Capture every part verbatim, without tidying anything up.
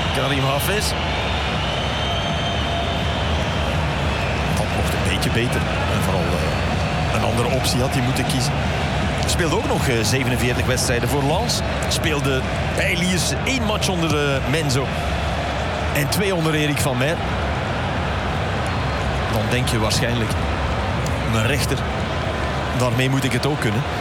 Karim Hafez. Dat mocht een beetje beter. En vooral uh, een andere optie had hij moeten kiezen. Speelde ook nog uh, zevenenveertig wedstrijden voor Lens. Speelde bij Liers één match onder uh, Menzo. En twee onder Erik van Meer. Dan denk je waarschijnlijk, mijn rechter, daarmee moet ik het ook kunnen.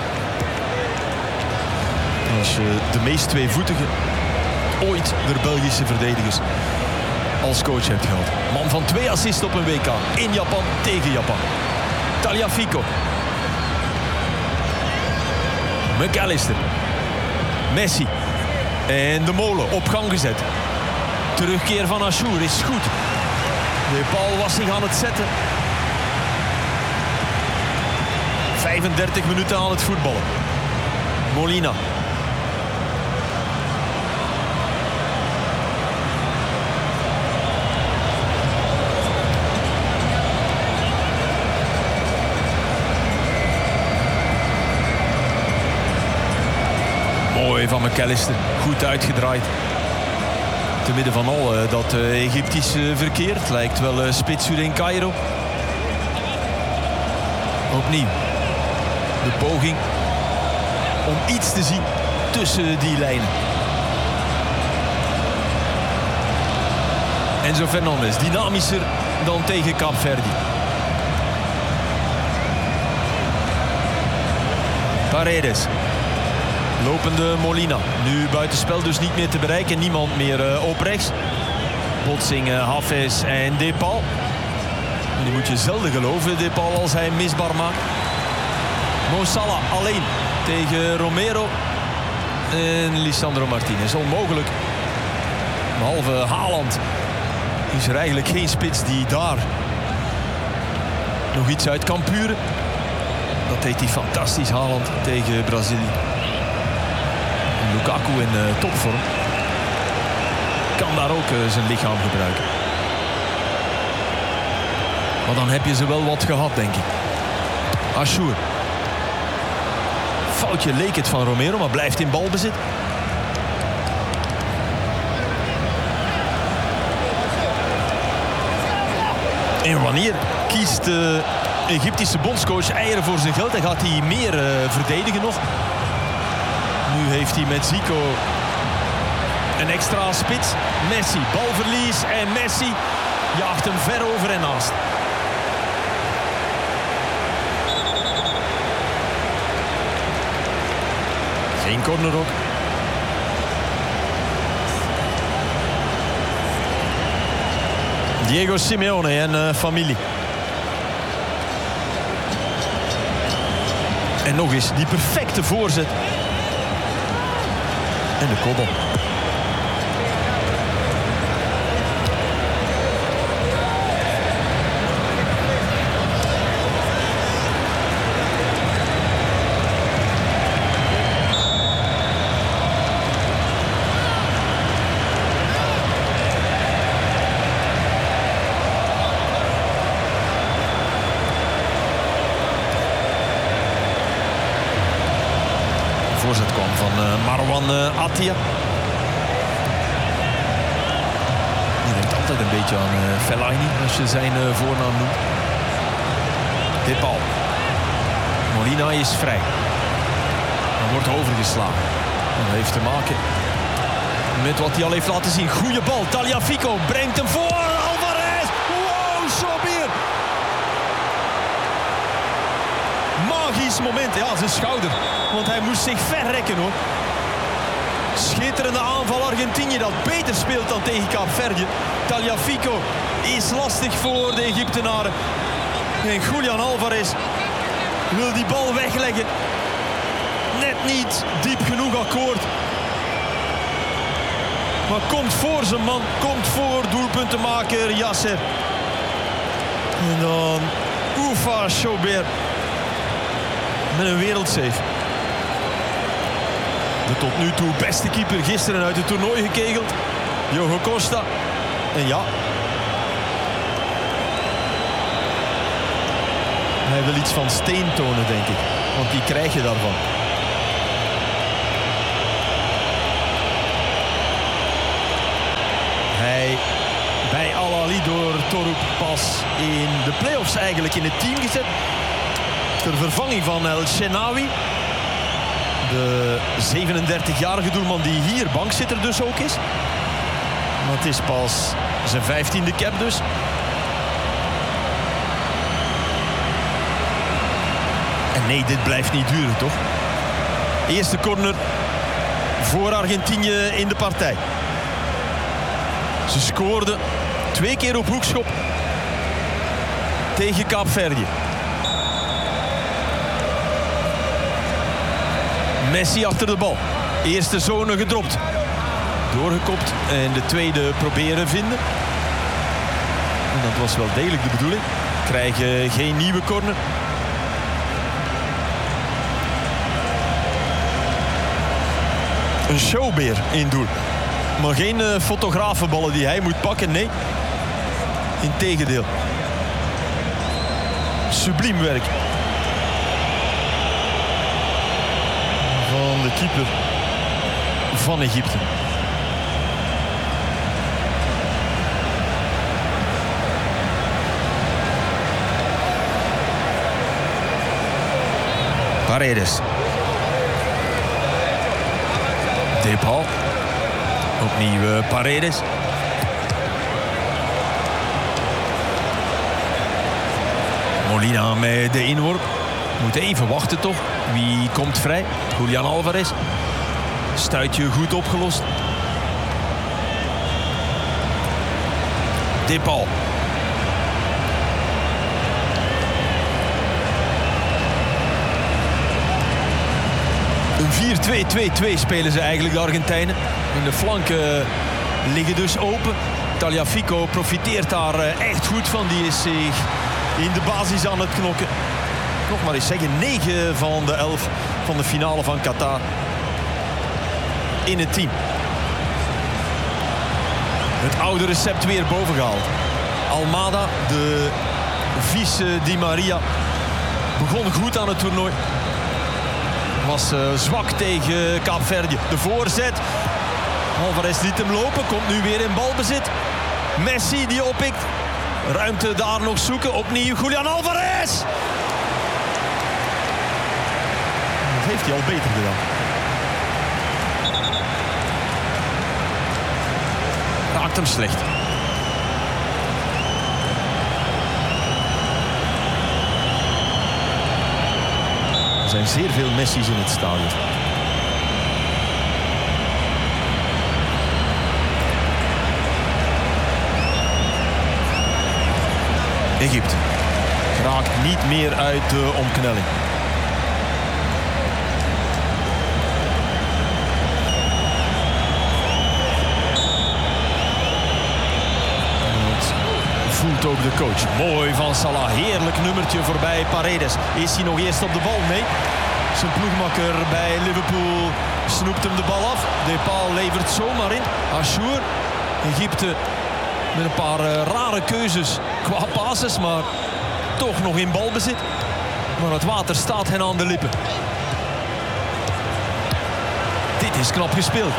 Als je de meest tweevoetige ooit door Belgische verdedigers als coach hebt gehad. Man van twee assists op een W K. In Japan, tegen Japan. Tagliafico. McAllister. Messi. En de molen op gang gezet. Terugkeer van Achour is goed. De Paul was zich aan het zetten. vijfendertig minuten aan het voetballen. Molina. Mooi van McAllister. Goed uitgedraaid. Te midden van al uh, dat uh, Egyptisch uh, verkeer. Het lijkt wel uh, spitsuur in Cairo. Opnieuw. De poging om iets te zien tussen die lijnen. Enzo Fernandez, dynamischer dan tegen Kaapverdi. Paredes. Lopende Molina. Nu buitenspel dus niet meer te bereiken. Niemand meer uh, op rechts. Botsing uh, Hafez en Depal. En die moet je zelden geloven, Depal, als hij misbaar maakt. Mo Salah alleen tegen Romero en Lisandro Martinez. Onmogelijk. Behalve Haaland is er eigenlijk geen spits die daar nog iets uit kan puren. Dat deed hij fantastisch, Haaland, tegen Brazilië. En Lukaku in uh, topvorm kan daar ook uh, zijn lichaam gebruiken. Maar dan heb je ze wel wat gehad, denk ik. Achour. Foutje leek het van Romero, maar blijft in balbezit. En wanneer kiest de Egyptische bondscoach eieren voor zijn geld en gaat hij meer uh, verdedigen nog? Nu heeft hij met Zico een extra spits. Messi, balverlies en Messi jaagt hem ver over en naast. Geen corner ook. Diego Simeone en uh, familie. En nog eens die perfecte voorzet. En de kopbal. Voorzet kwam van uh, Marwan uh, Attia. Je denkt altijd een beetje aan uh, Fellaini als je zijn uh, voornaam noemt. Depal. Molina is vrij. Dan wordt overgeslagen. Dat heeft te maken met wat hij al heeft laten zien. Goeie bal. Tagliafico brengt hem voor. Alvarez. Wow, Sobir. Magisch moment. Ja, zijn schouder. Want hij moest zich verrekken, hoor. Schitterende aanval Argentinië dat beter speelt dan tegen Kaapverdië. Tagliafico is lastig voor de Egyptenaren. En Julian Alvarez wil die bal wegleggen. Net niet diep genoeg akkoord. Maar komt voor zijn man. Komt voor doelpuntenmaker Yasser. En dan Oufa Chaubert. Met een wereldsave. De tot nu toe beste keeper gisteren uit het toernooi gekegeld. Diogo Costa. En ja. Hij wil iets van steen tonen, denk ik. Want die krijg je daarvan. Hij bij Al Ahly door Torup pas in de play-offs eigenlijk in het team gezet. Ter vervanging van El Shenawi. De zevenendertigjarige doelman die hier bankzitter dus ook is. Maar het is pas zijn vijftiende cap dus. En nee, dit blijft niet duren, toch? Eerste corner voor Argentinië in de partij. Ze scoorden twee keer op hoekschop tegen Kaapverdië. Messi achter de bal. Eerste zone gedropt. Doorgekopt en de tweede proberen vinden. En dat was wel degelijk de bedoeling. Krijgen geen nieuwe corner. Een showbeer in doel. Maar geen uh, fotografenballen die hij moet pakken, nee. Integendeel. Subliem werk. Van de keeper van Egypte. Paredes. Depal. Opnieuw uh, Paredes. Molina met de inworp. Moet even wachten toch. Wie komt vrij? Julian Alvarez. Stuitje goed opgelost. Depal. Een vier twee twee twee spelen ze eigenlijk, de Argentijnen. En de flanken liggen dus open. Tagliafico profiteert daar echt goed van. Die is zich in de basis aan het knokken. Nog maar eens zeggen, negen van de elf van de finale van Qatar in het team. Het oude recept weer bovengehaald. Almada, de vice Di Maria, begon goed aan het toernooi. Was uh, zwak tegen Kaapverdië. De voorzet. Alvarez liet hem lopen. Komt nu weer in balbezit. Messi die oppikt. Ruimte daar nog zoeken. Opnieuw Julian Alvarez. Dat heeft hij al beter gedaan. Raakt hem slecht. Er zijn zeer veel Messi's in het stadion. Egypte raakt niet meer uit de omknelling. Voelt ook de coach. Mooi van Salah. Heerlijk nummertje voorbij Paredes. Is hij nog eerst op de bal? Nee. Zijn ploegmakker bij Liverpool snoept hem de bal af. Depal levert zomaar in. Achour. Egypte met een paar uh, rare keuzes qua passes, maar toch nog in balbezit. Maar het water staat hen aan de lippen. Dit is knap gespeeld.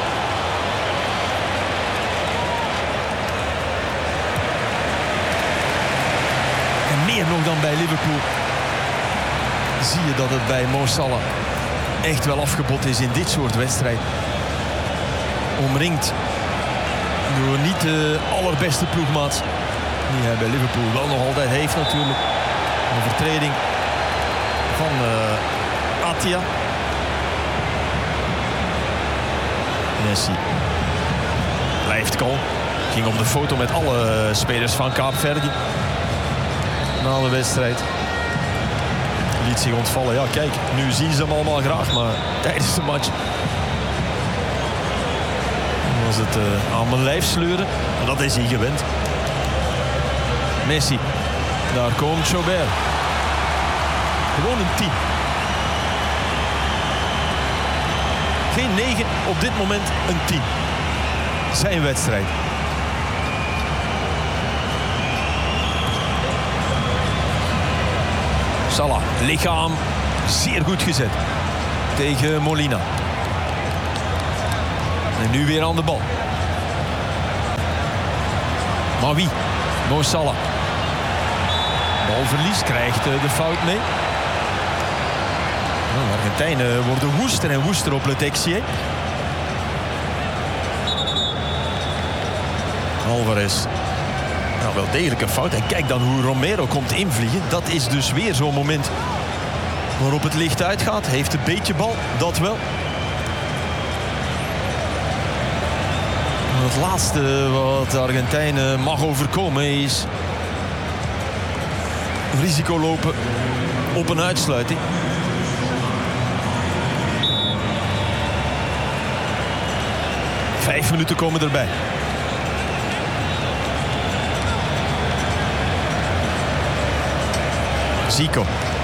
Meer nog dan bij Liverpool zie je dat het bij Mo Salah echt wel afgebod is in dit soort wedstrijd. Omringd door niet de allerbeste ploegmaats die hij bij Liverpool wel nog altijd heeft natuurlijk. Een overtreding van uh, Atia. Messi blijft kalm. Ging op de foto met alle spelers van Kaapverdië na de wedstrijd. Liet zich ontvallen. Ja, kijk, nu zien ze hem allemaal graag, maar tijdens de match was het uh, aan mijn lijf sleuren. En dat is hij gewend. Messi. Daar komt Chaubert. Gewoon een tien. Geen negen, op dit moment een tien. Zijn wedstrijd. Salah, lichaam zeer goed gezet tegen Molina. En nu weer aan de bal. Maar wie? Mo Salah. Balverlies, krijgt de fout mee. De Argentijnen worden woester en woester op Le Texier. Alvarez. Nou, wel degelijk een fout. En kijk dan hoe Romero komt invliegen. Dat is dus weer zo'n moment waarop het licht uitgaat. Heeft een beetje bal, dat wel. Het laatste wat de Argentijnen mag overkomen is risico lopen op een uitsluiting. Vijf minuten komen erbij. Zico.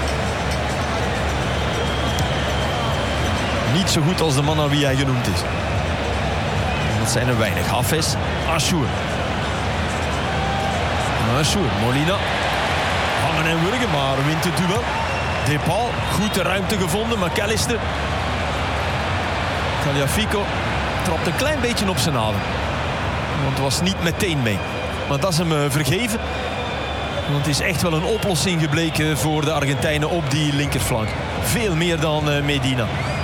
Niet zo goed als de man aan wie hij genoemd is. Dat zijn er weinig. Hafez, Achour. Achour, Molina. Hangen en wurgen, maar wint het duel. Depal, goed de ruimte gevonden. McAllister. Tagliafico trapt een klein beetje op zijn adem. Want het was niet meteen mee. Maar dat is hem uh, vergeven. Want het is echt wel een oplossing gebleken voor de Argentijnen op die linkerflank. Veel meer dan uh, Medina.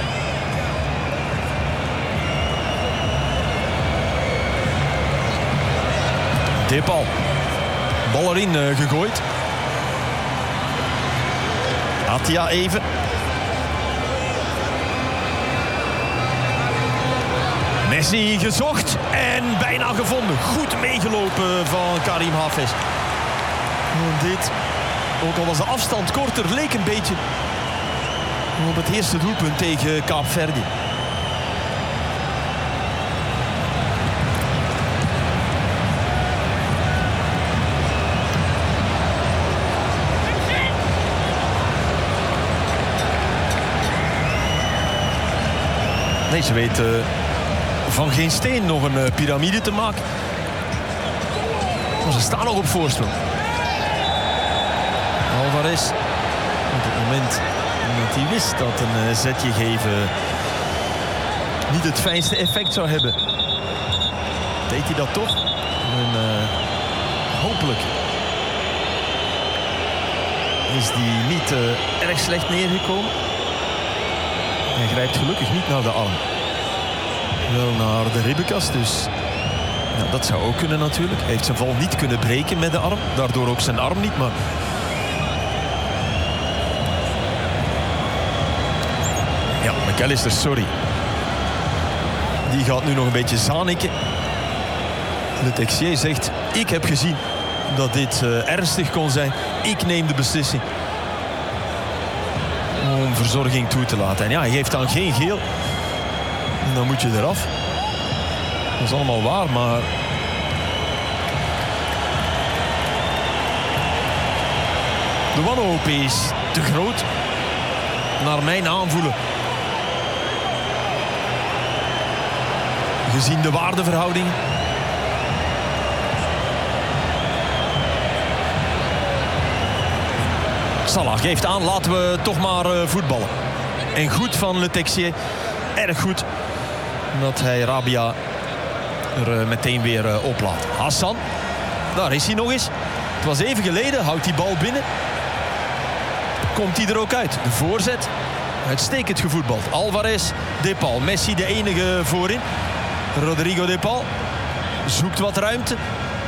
Depal. Bal erin uh, gegooid. Atia even. Messi gezocht en bijna gevonden. Goed meegelopen van Karim Hafez. Dit, ook al was de afstand korter, leek een beetje op het eerste doelpunt tegen Kaapverdi. Nee, ze weten van geen steen nog een uh, piramide te maken. Maar ze staan nog op voorsprong. Alvarez, op het moment dat hij wist dat een uh, zetje geven niet het fijnste effect zou hebben, deed hij dat toch. En uh, hopelijk is die niet uh, erg slecht neergekomen. Hij grijpt gelukkig niet naar de arm. Wel naar de ribbenkast, dus ja, dat zou ook kunnen natuurlijk. Hij heeft zijn val niet kunnen breken met de arm. Daardoor ook zijn arm niet, maar ja, McAllister, sorry. Die gaat nu nog een beetje zaniken. Le Texier zegt, ik heb gezien dat dit uh, ernstig kon zijn. Ik neem de beslissing om verzorging toe te laten. En ja, hij geeft dan geen geel. En dan moet je eraf. Dat is allemaal waar, maar de wanhoop is te groot. Naar mijn aanvoelen. Gezien de waardeverhoudingen. Salah geeft aan, laten we toch maar uh, voetballen. En goed van Le Texier. Erg goed. Dat hij Rabia er uh, meteen weer uh, oplaat. Hassan. Daar is hij nog eens. Het was even geleden. Houdt die bal binnen. Komt hij er ook uit. De voorzet. Uitstekend gevoetbald. Alvarez, Depal. Messi de enige voorin. Rodrigo Depal zoekt wat ruimte.